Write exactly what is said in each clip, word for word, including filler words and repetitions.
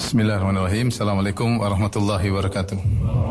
Bismillahirrahmanirrahim. Assalamualaikum warahmatullahi wabarakatuh.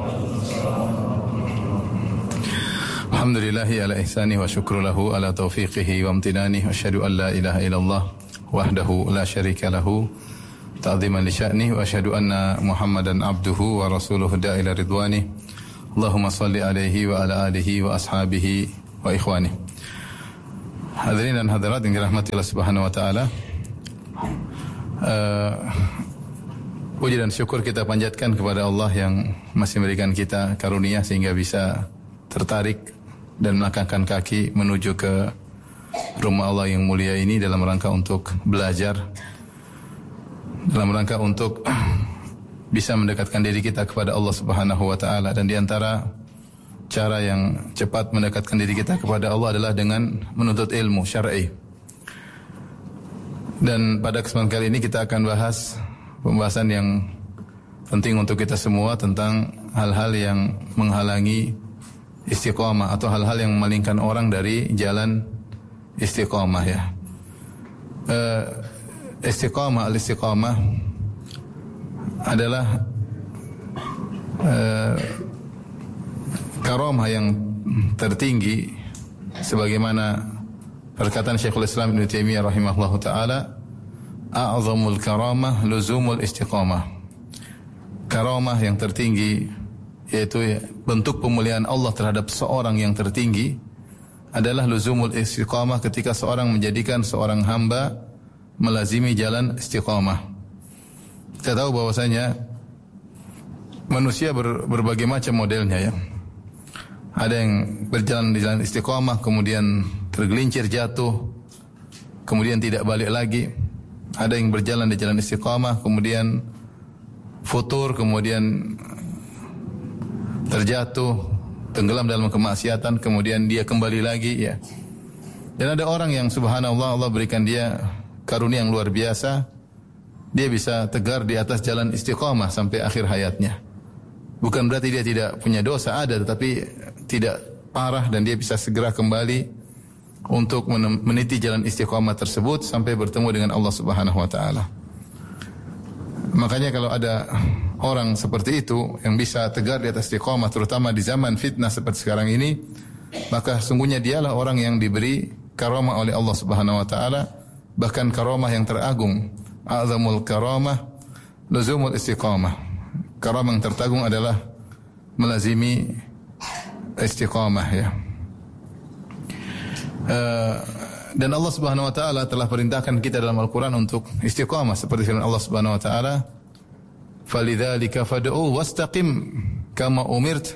Alhamdulillahi ala ihsani wa syukru lahu ala taufiqihi wa amtinani wa asyhadu an la ilaha illallah wahdahu la syarika lahu ta'ziman li sya'ni wa asyhadu anna Muhammadan abduhu wa rasuluhu da'ila ridwani. Allahumma salli alaihi wa ala alihi wa ashabihi wa ikhwani. Hadirin dan hadirat yang dirahmati Allah Subhanahu wa taala. Uh, Puji dan syukur kita panjatkan kepada Allah yang masih memberikan kita karunia sehingga bisa tertarik dan melangkahkan kaki menuju ke rumah Allah yang mulia ini dalam rangka untuk belajar, dalam rangka untuk bisa mendekatkan diri kita kepada Allah Subhanahu wa taala. Dan di antara cara yang cepat mendekatkan diri kita kepada Allah adalah dengan menuntut ilmu syar'i. Dan pada kesempatan kali ini kita akan bahas pembahasan yang penting untuk kita semua tentang hal-hal yang menghalangi istiqamah atau hal-hal yang memalingkan orang dari jalan istiqamah ya. Uh, istiqamah, al-istiqamah adalah uh, karamah yang tertinggi sebagaimana perkataan Syekhul Islam Ibnu Taimiyah rahimahullahu taala, a'zamul karamah luzumul istiqamah. Karamah yang tertinggi yaitu bentuk pemuliaan Allah terhadap seorang yang tertinggi adalah luzumul istiqamah, ketika seorang menjadikan seorang hamba melazimi jalan istiqamah. Kita tahu bahwasanya manusia ber, berbagai macam modelnya ya. Ada yang berjalan di jalan istiqamah kemudian tergelincir jatuh, kemudian tidak balik lagi. Ada yang berjalan di jalan istiqamah kemudian futur, kemudian terjatuh, tenggelam dalam kemaksiatan, kemudian dia kembali lagi ya. Dan ada orang yang subhanallah Allah berikan dia karunia yang luar biasa, dia bisa tegar di atas jalan istiqamah sampai akhir hayatnya. Bukan berarti dia tidak punya dosa, ada, tetapi tidak parah dan dia bisa segera kembali untuk meniti jalan istiqamah tersebut sampai bertemu dengan Allah Subhanahu wa taala. Makanya kalau ada orang seperti itu yang bisa tegar di atas istiqamah terutama di zaman fitnah seperti sekarang ini, maka sungguhnya dialah orang yang diberi karamah oleh Allah Subhanahu wa taala, bahkan karamah yang teragung. A'zamul karamah luzumul istiqamah. Karamah yang tertagung adalah melazimi istiqamah ya. Uh, dan Allah Subhanahu wa taala telah perintahkan kita dalam Al-Qur'an untuk istiqamah seperti firman Allah Subhanahu wa taala, "Falidzalika fad'u wastaqim kama umirt."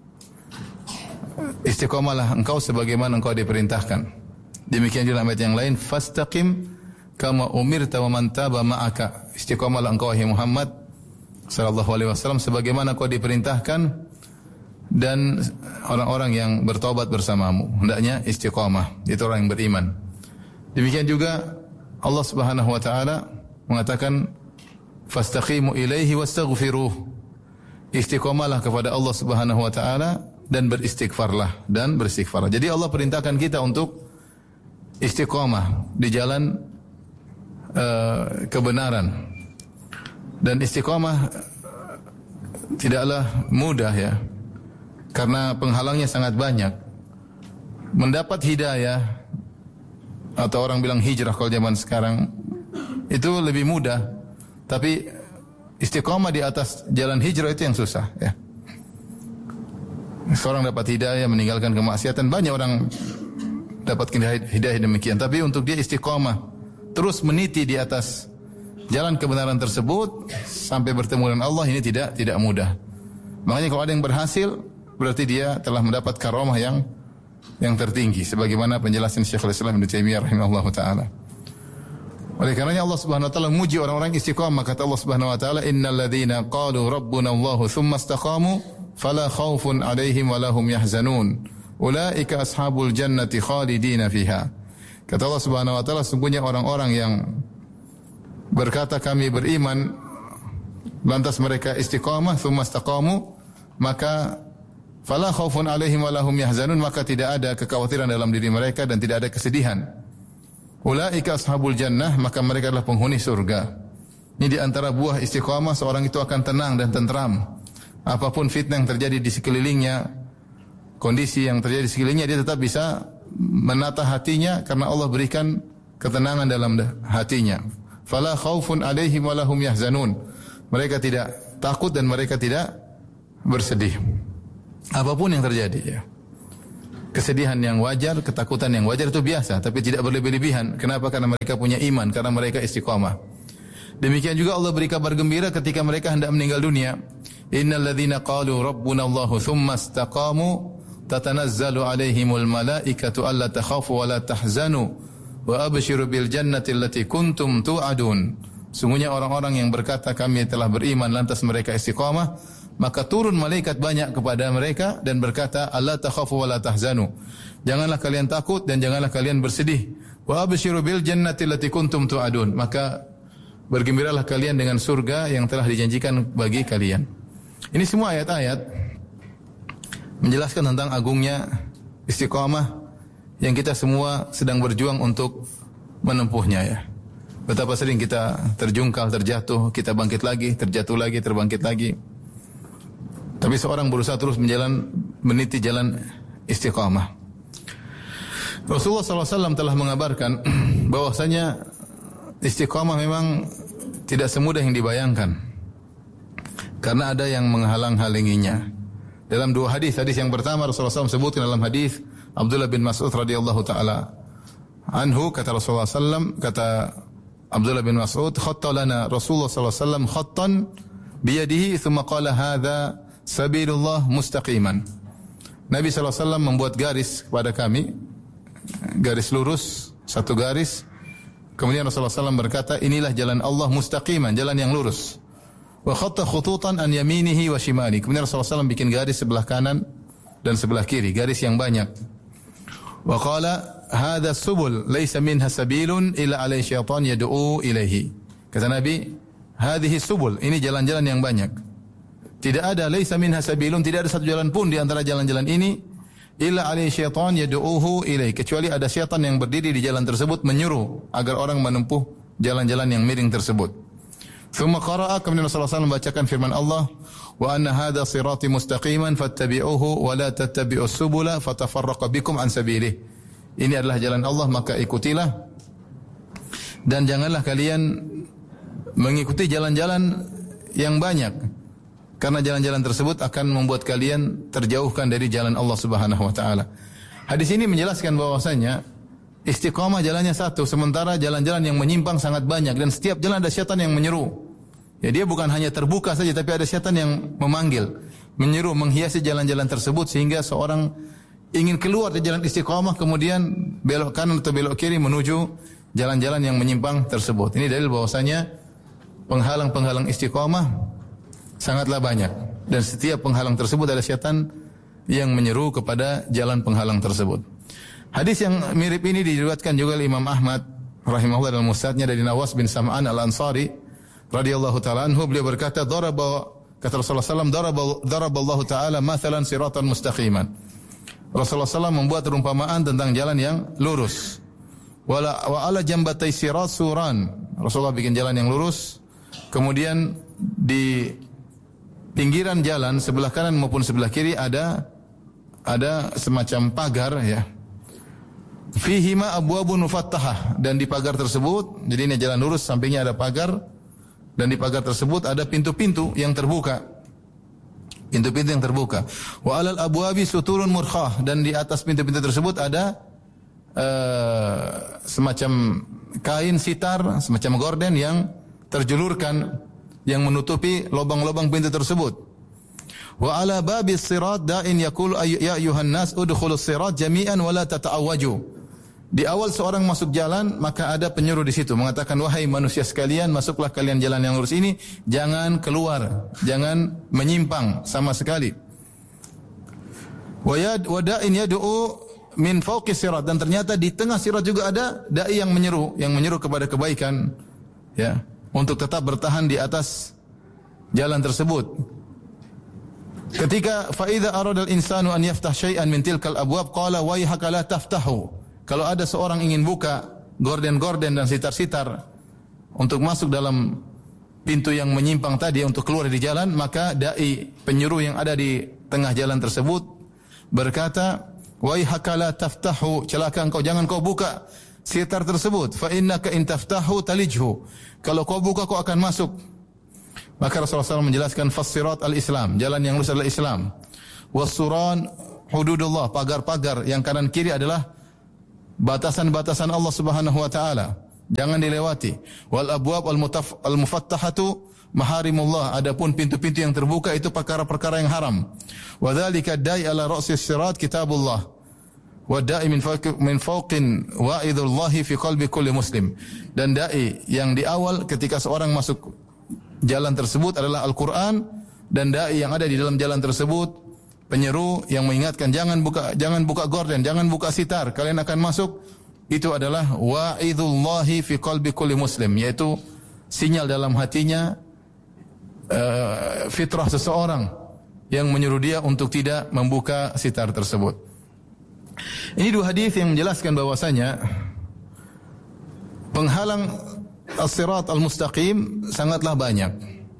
Istiqamalah engkau sebagaimana engkau diperintahkan. Demikian juga ayat yang lain, "Fastaqim kama umirta wa man taba ma'aka." Istiqamalah engkau wahai Muhammad sallallahu alaihi wasallam sebagaimana engkau diperintahkan dan orang-orang yang bertobat bersamamu. Hendaknya istiqamah, itu orang yang beriman. Demikian juga Allah Subhanahu wa taala mengatakan, fastaqimu ilaihi wastaghfiruh. Istiqamalah kepada Allah Subhanahu wa taala dan beristighfarlah dan beristighfarlah. Jadi Allah perintahkan kita untuk istiqamah di jalan uh, kebenaran. Dan istiqamah uh, tidaklah mudah ya. Karena penghalangnya sangat banyak. Mendapat hidayah atau orang bilang hijrah kalau zaman sekarang itu lebih mudah. Tapi istiqamah di atas jalan hijrah itu yang susah ya. Seorang dapat hidayah meninggalkan kemaksiatan, banyak orang dapat hidayah demikian. Tapi untuk dia istiqamah terus meniti di atas jalan kebenaran tersebut sampai bertemu dengan Allah, ini tidak tidak mudah. Makanya kalau ada yang berhasil berarti dia telah mendapat karamah yang yang tertinggi sebagaimana penjelasan Syekhul Islam Ibnu Taimiyah rahimahullahu taala. Oleh karenanya Allah Subhanahu wa taala memuji orang-orang istiqamah. Kata Allah Subhanahu wa taala, "Innal ladzina qalu rabbuna Allah tsumma istaqamu fala khaufun 'alaihim wa lahum yahzanun. Ulaika ashabul jannati khalidina fiha." Kata Allah Subhanahu wa taala, sungguhnya orang-orang yang berkata kami beriman lantas mereka istiqamah tsumma istaqamu, maka fala khaufun 'alaihim wa lahum yahzanun, maka tidak ada kekhawatiran dalam diri mereka dan tidak ada kesedihan. Ulaika ashabul jannah, maka mereka adalah penghuni surga. Ini di antara buah istiqamah, seorang itu akan tenang dan tentram. Apapun fitnah yang terjadi di sekelilingnya, kondisi yang terjadi di sekelilingnya, dia tetap bisa menata hatinya karena Allah berikan ketenangan dalam hatinya. Fala khaufun alaihim wa lahum yahzanun. Mereka tidak takut dan mereka tidak bersedih. Apapun yang terjadi, ya. Kesedihan yang wajar, ketakutan yang wajar itu biasa, tapi tidak berlebih-lebihan. Kenapa? Karena mereka punya iman, karena mereka istiqamah. Demikian juga Allah beri kabar gembira ketika mereka hendak meninggal dunia. Innal ladzina qalu rabbuna Allahu tsumma istaqamu tatanazzalu alaihimul malaikatu alla takhafu wa la tahzanu wa abshiru bil jannati allati kuntum tu'adun. Sungguhnya orang-orang yang berkata kami telah beriman lantas mereka istiqamah, maka turun malaikat banyak kepada mereka dan berkata alla takhafu wa la tahzanu. Janganlah kalian takut dan janganlah kalian bersedih. Wa abshiru bil jannati allati kuntum tu'adun. Maka bergembiralah kalian dengan surga yang telah dijanjikan bagi kalian. Ini semua ayat-ayat menjelaskan tentang agungnya istiqamah yang kita semua sedang berjuang untuk menempuhnya, ya. Betapa sering kita terjungkal, terjatuh, kita bangkit lagi, terjatuh lagi, terbangkit lagi. Tapi seorang berusaha terus menjalan, meniti jalan istiqamah. Rasulullah sallallahu alaihi wasallam telah mengabarkan bahwasanya istiqamah memang tidak semudah yang dibayangkan. Karena ada yang menghalang-halanginya. Dalam dua hadis, hadis yang pertama Rasulullah sallallahu alaihi wasallam sebutkan dalam hadis Abdullah bin Mas'ud radhiyallahu taala anhu, kata Rasulullah sallallahu alaihi wasallam, kata Abdullah bin Mas'ud, khatta lana Rasulullah sallallahu alaihi wasallam khattan biyadihi thumma qala hadza sabilullah mustaqiman. Nabi sallallahu alaihi wasallam membuat garis kepada kami, garis lurus, satu garis. Kemudian Rasulullah sallallahu alaihi wasallam berkata, inilah jalan Allah mustaqiman, jalan yang lurus. Wa khatta khututan an yaminihi wa shimali. Kemudian Rasulullah sallallahu alaihi wasallam bikin garis sebelah kanan dan sebelah kiri, garis yang banyak. Wa qala hadza subul laisa minha sabilun illa alai syaitan yad'u ilaihi. Kata Nabi, hadhihi subul, ini jalan-jalan yang banyak. Tidak ada laisa minha sabilun, tidak ada satu jalan pun di antara jalan-jalan ini illa alai syaitan yad'uhu ilaihi, kecuali ada syaitan yang berdiri di jalan tersebut menyuruh agar orang menempuh jalan-jalan yang miring tersebut. Thumma qara'a, kemudian Rasulullah sallallahu alaihi wasallam membacakan firman Allah, wa anna hadza sirati mustaqiman fattabi'uhu wa la tattabi'us subula fatafarraqa bikum an sabilihi. Ini adalah jalan Allah, maka ikutilah dan janganlah kalian mengikuti jalan-jalan yang banyak, karena jalan-jalan tersebut akan membuat kalian terjauhkan dari jalan Allah Subhanahu wa taala. Hadis ini menjelaskan bahwasanya istiqamah jalannya satu, sementara jalan-jalan yang menyimpang sangat banyak dan setiap jalan ada syaitan yang menyeru. Ya, dia bukan hanya terbuka saja, tapi ada syaitan yang memanggil, menyeru, menghiasi jalan-jalan tersebut sehingga seorang ingin keluar dari jalan istiqamah kemudian belok kanan atau belok kiri menuju jalan-jalan yang menyimpang tersebut. Ini dalil bahwasanya penghalang-penghalang istiqamah sangatlah banyak dan setiap penghalang tersebut adalah syaitan yang menyeru kepada jalan penghalang tersebut. Hadis yang mirip ini diriwayatkan juga oleh Imam Ahmad rahimahullah dalam musnadnya dari Nawas bin Sam'an Al-Ansari radhiyallahu taala anhu, beliau berkata, daraba, kata Rasulullah sallallahu alaihi wasallam, daraba daraballahu taala mathalan siratan mustaqiman. Rasulullah sallallahu alaihi wasallam membuat perumpamaan tentang jalan yang lurus. Wala wa ala jambatai sirat suran. Rasulullah bikin jalan yang lurus, kemudian di pinggiran jalan sebelah kanan maupun sebelah kiri ada ada semacam pagar, ya. Fihima abwabun mufattahah, dan di pagar tersebut, jadi ini jalan lurus, sampingnya ada pagar dan di pagar tersebut ada pintu-pintu yang terbuka. Pintu-pintu yang terbuka. Wa alal abwabi suturun murkhah, dan di atas pintu-pintu tersebut ada uh, semacam kain sitar, semacam gorden yang terjulurkan yang menutupi lubang-lubang pintu tersebut. Wa ala babis sirat da'in yaqulu ya ayuhan nas udkhulus sirat jami'an wa la tata'awwaju. Di awal seorang masuk jalan, maka ada penyuruh di situ mengatakan, wahai manusia sekalian, masuklah kalian jalan yang lurus ini, jangan keluar, jangan menyimpang sama sekali. Wa yad wa da'in yad'u min fawqis sirat, dan ternyata di tengah sirat juga ada dai yang menyeru, yang menyeru kepada kebaikan, ya, untuk tetap bertahan di atas jalan tersebut. Ketika fa idza arada al-insanu an yaftah syai'an min tilkal abwab qala wayhaka la taftahu. Kalau ada seorang ingin buka gorden-gorden dan sitar-sitar untuk masuk dalam pintu yang menyimpang tadi untuk keluar dari jalan, maka dai penyeru yang ada di tengah jalan tersebut berkata, "Waihaka la taftahu, celaka engkau, jangan kau buka sitar tersebut. Fa innaka in taftahu talijhu." Kalau kau buka kau akan masuk. Maka Rasulullah shallallahu alaihi wasallam menjelaskan fassirat al-Islam, jalan yang lurus adalah Islam. Wassuran hududullah, pagar-pagar yang kanan kiri adalah batasan-batasan Allah Subhanahu wa taala. Jangan dilewati. Wal abwab al-mufattahatu maharimullah. Adapun pintu-pintu yang terbuka itu perkara-perkara yang haram. Wa dzalika da'i ala ra'sis sirat kitabullah. Wa da'i min fawqi min fawqin wa'idullahi fi qalbi kulli muslim. Dan dai yang di awal ketika seorang masuk jalan tersebut adalah Al-Qur'an, dan dai yang ada di dalam jalan tersebut penyeru yang mengingatkan jangan buka jangan buka gorden, jangan buka sitar, kalian akan masuk. Itu adalah wa'idullahi fi qalbi kulli muslim, yaitu sinyal dalam hatinya uh, fitrah seseorang yang menyuruh dia untuk tidak membuka sitar tersebut. Ini dua hadis yang menjelaskan bahwasanya penghalang as-sirat al-mustaqim sangatlah banyak.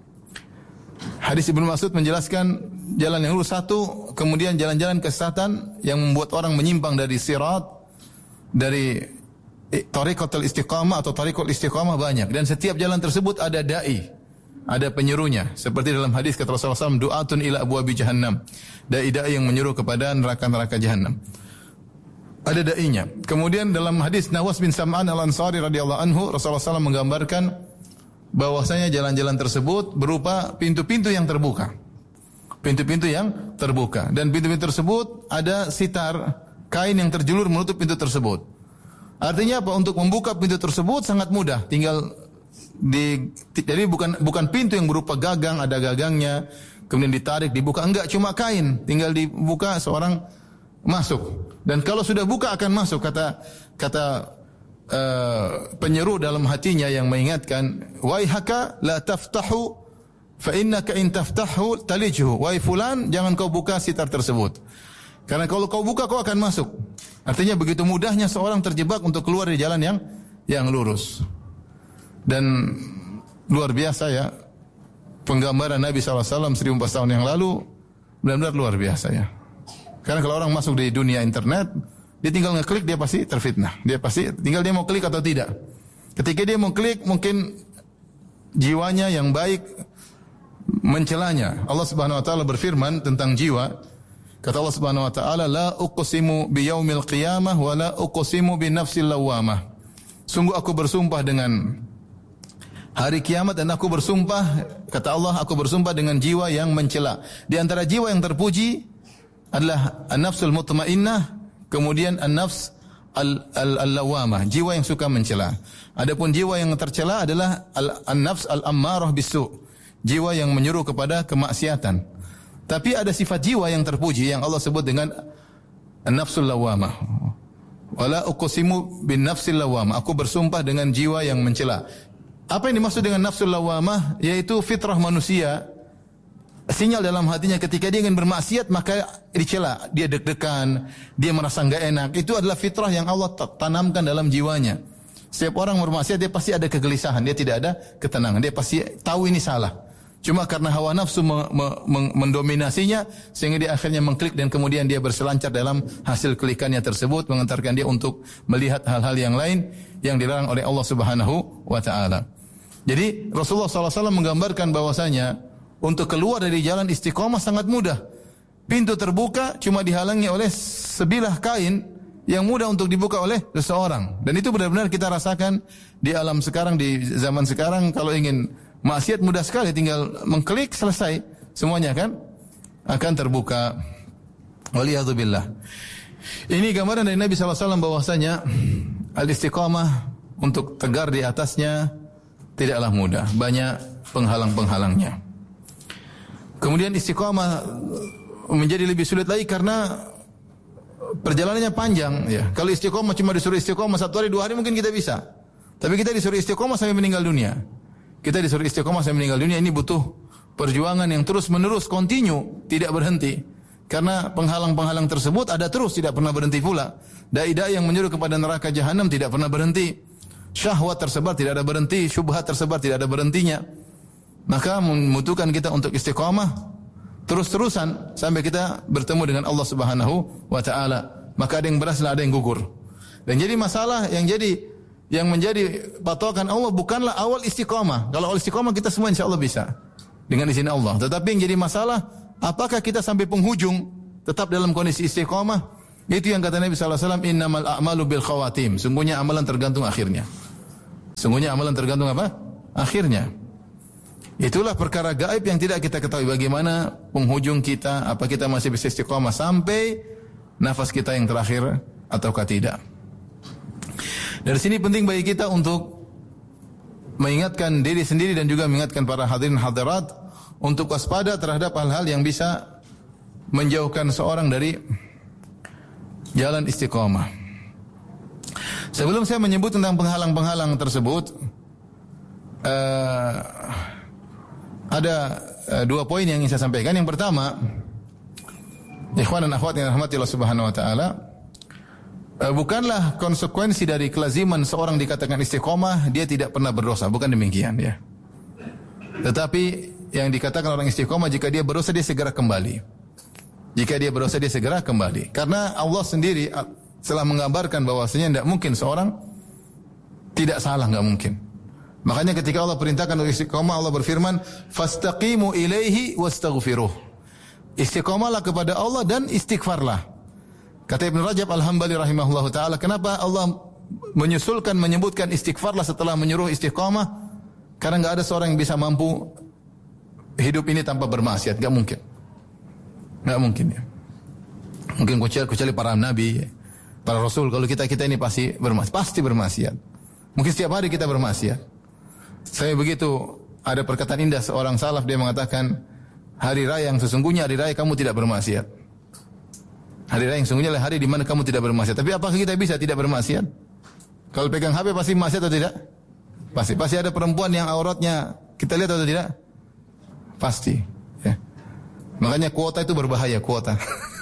Hadis Ibnu Mas'ud menjelaskan jalan yang lurus satu, kemudian jalan-jalan kesesatan yang membuat orang menyimpang dari sirat, dari tariqatul istiqamah atau tariqul istiqamah banyak, dan setiap jalan tersebut ada dai, ada penyerunya. Seperti dalam hadis kata Rasulullah shallallahu alaihi wasallam, du'atun ila abwabi jahannam, dai-dai yang menyeru kepada neraka-neraka jahannam. Ada dai-nya. Kemudian dalam hadis Nawas bin Sam'an al-Ansari radhiyallahu anhu, Rasulullah shallallahu alaihi wasallam menggambarkan bahwasanya jalan-jalan tersebut berupa pintu-pintu yang terbuka. Pintu-pintu yang terbuka, dan pintu-pintu tersebut ada sitar, kain yang terjulur menutup pintu tersebut. Artinya apa? Untuk membuka pintu tersebut sangat mudah. Tinggal di jadi bukan bukan pintu yang berupa gagang, ada gagangnya, kemudian ditarik, dibuka, enggak, cuma kain, tinggal dibuka seorang masuk. Dan kalau sudah buka akan masuk, kata kata uh, penyeru dalam hatinya yang mengingatkan, "Waihaka la taftahu fa innaka in taftahu talijhu." Wahai fulan, jangan kau buka sitar tersebut. Karena kalau kau buka kau akan masuk. Artinya begitu mudahnya seorang terjebak untuk keluar dari jalan yang yang lurus. Dan luar biasa ya penggambaran Nabi shallallahu alaihi wasallam seribu empat ratus tahun yang lalu, benar-benar luar biasa ya. Karena kalau orang masuk di dunia internet, dia tinggal ngeklik, dia pasti terfitnah. Dia pasti tinggal dia mau klik atau tidak. Ketika dia mau klik, mungkin jiwanya yang baik mencelanya. Allah Subhanahu wa taala berfirman tentang jiwa. Kata Allah Subhanahu wa taala, "La uqsimu biyaumil qiyamah wa la uqsimu binafsil lawwamah." Sungguh aku bersumpah dengan hari kiamat, dan aku bersumpah, kata Allah, aku bersumpah dengan jiwa yang mencela. Di antara jiwa yang terpuji adalah an-nafsul mutmainnah, kemudian an-nafs al-lawwamah, jiwa yang suka mencela. Adapun jiwa yang tercela adalah an-nafs al-ammarah bisu', jiwa yang menyuruh kepada kemaksiatan. Tapi ada sifat jiwa yang terpuji yang Allah sebut dengan an-nafsul lawwamah. Wala uqsimu bin nafsil lawwamah. Aku bersumpah dengan jiwa yang mencela. Apa yang dimaksud dengan nafsul lawwamah? Yaitu fitrah manusia. Sinyal dalam hatinya ketika dia ingin bermaksiat maka dicela, dia deg-degan, dia merasa enggak enak. Itu adalah fitrah yang Allah tanamkan dalam jiwanya. Setiap orang bermaksiat dia pasti ada kegelisahan, dia tidak ada ketenangan. Dia pasti tahu ini salah. Cuma karena hawa nafsu me, me, me, mendominasinya sehingga dia akhirnya mengklik, dan kemudian dia berselancar dalam hasil klikannya tersebut, mengantarkan dia untuk melihat hal-hal yang lain yang dilarang oleh Allah Subhanahu wa taala. Jadi Rasulullah sallallahu alaihi wasallam menggambarkan bahwasanya untuk keluar dari jalan istiqomah sangat mudah. Pintu terbuka cuma dihalangi oleh sebilah kain yang mudah untuk dibuka oleh seseorang. Dan itu benar-benar kita rasakan di alam sekarang, di zaman sekarang. Kalau ingin maksiat mudah sekali, tinggal mengklik selesai semuanya kan akan terbuka. Waliyadzubillah. Ini gambaran dari Nabi sallallahu alaihi wasallam bahwasanya al-istiqamah untuk tegar di atasnya tidaklah mudah, banyak penghalang-penghalangnya. Kemudian istiqamah menjadi lebih sulit lagi karena perjalanannya panjang ya. Kalau istiqamah cuma disuruh istiqamah satu hari dua hari mungkin kita bisa. Tapi kita disuruh istiqamah sampai meninggal dunia. Kita disuruh istiqamah sampai meninggal dunia, ini butuh perjuangan yang terus-menerus, kontinu, tidak berhenti. Karena penghalang-penghalang tersebut ada terus, tidak pernah berhenti pula. Dai-dai yang menyuruh kepada neraka jahanam tidak pernah berhenti. Syahwat tersebar tidak ada berhenti, syubhat tersebar tidak ada berhentinya. Maka membutuhkan kita untuk istiqamah terus-terusan sampai kita bertemu dengan Allah Subhanahu wa taala. Maka ada yang berhasil, ada yang gugur. Dan jadi masalah yang jadi yang menjadi patokan Allah bukanlah awal istiqamah. Kalau awal istiqamah kita semua insyaallah bisa dengan izin Allah. Tetapi yang jadi masalah, apakah kita sampai penghujung tetap dalam kondisi istiqamah? Itu yang kata Nabi sallallahu alaihi wasallam, innamal a'malu bil khawatim. Sungguhnya amalan tergantung akhirnya. Sungguhnya amalan tergantung apa? Akhirnya. Itulah perkara gaib yang tidak kita ketahui, bagaimana penghujung kita, apa kita masih bisa istiqamah sampai nafas kita yang terakhir ataukah tidak. Dari sini penting bagi kita untuk mengingatkan diri sendiri dan juga mengingatkan para hadirin hadirat untuk waspada terhadap hal-hal yang bisa menjauhkan seorang dari jalan istiqamah. Sebelum saya menyebut tentang penghalang-penghalang tersebut, uh, ada uh, dua poin yang ingin saya sampaikan. Yang pertama, ikhwan dan akhwat yang dirahmati Allah Subhanahu wa taala, uh, bukanlah konsekuensi dari kelaziman seorang dikatakan istiqomah dia tidak pernah berdosa, bukan demikian ya. Tetapi yang dikatakan orang istiqomah, jika dia berdosa dia segera kembali. Jika dia berdosa dia segera kembali. Karena Allah sendiri telah menggambarkan bahwasanya tidak mungkin seorang tidak salah, enggak mungkin. Makanya ketika Allah perintahkan untuk istiqomah, Allah berfirman, "Fastaqimu ilaihi wastaghfiruh." Istiqomahlah kepada Allah dan istighfarlah. Kata Ibnu Rajab Al-Hambali rahimahullahu taala, kenapa Allah menyusulkan menyebutkan istighfarlah setelah menyuruh istiqomah? Karena enggak ada seorang yang bisa mampu hidup ini tanpa bermaksiat, enggak mungkin. Enggak mungkin ya. Mungkin kecuali para nabi, para rasul. Kalau kita-kita ini pasti bermaksiat, pasti bermaksiat. Mungkin setiap hari kita bermaksiat. Saya begitu, ada perkataan indah seorang salaf, dia mengatakan, hari raya yang sesungguhnya hari raya kamu tidak bermaksiat. Hari raya yang sesungguhnya adalah hari di mana kamu tidak bermaksiat. Tapi apakah kita bisa tidak bermaksiat? Kalau pegang H P pasti maksiat atau tidak? Pasti. Pasti ada perempuan yang auratnya kita lihat atau tidak? Pasti. Ya. Makanya kuota itu berbahaya, kuota.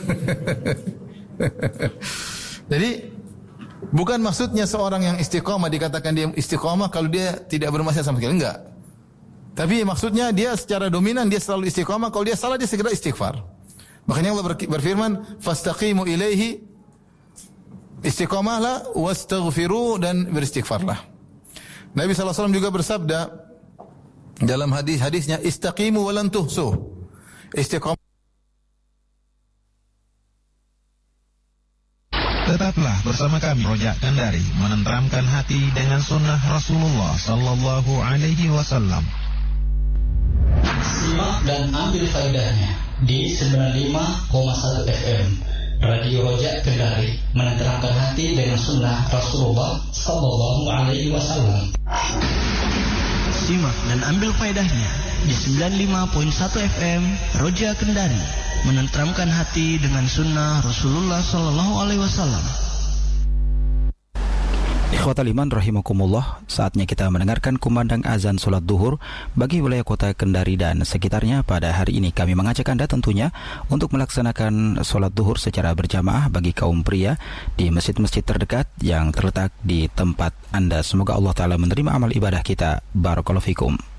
Jadi bukan maksudnya seorang yang istiqomah dikatakan dia istiqomah kalau dia tidak bermaksiat sama sekali, enggak. Tapi maksudnya dia secara dominan dia selalu istiqomah, kalau dia salah dia segera istighfar. Makanya Allah berfirman, "Fastaqimu ilaihi", istiqomahlah, wastaghfiru, dan beristighfarlah. Nabi sallallahu alaihi wasallam juga bersabda dalam hadis-hadisnya, "Istaqimu wa lan tuhsu." Istiqomah. Tetaplah bersama kami Rojak Kendari, menenteramkan hati dengan sunnah Rasulullah sallallahu alaihi wasallam. Simak dan ambil faedahnya di sembilan puluh lima koma satu F M Radio Rojak Kendari, menenteramkan hati dengan sunnah Rasulullah sallallahu alaihi wasallam. Simak dan ambil faedahnya di sembilan puluh lima koma satu F M Roja Kendari, menenteramkan hati dengan sunnah Rasulullah sallallahu alaihi wasallam. Ikhwatal iman rahimakumullah, saatnya kita mendengarkan kumandang azan salat duhur bagi wilayah kota Kendari dan sekitarnya pada hari ini. Kami mengajak Anda tentunya untuk melaksanakan salat duhur secara berjamaah bagi kaum pria di masjid-masjid terdekat yang terletak di tempat Anda. Semoga Allah Ta'ala menerima amal ibadah kita. Barakallahu fikum.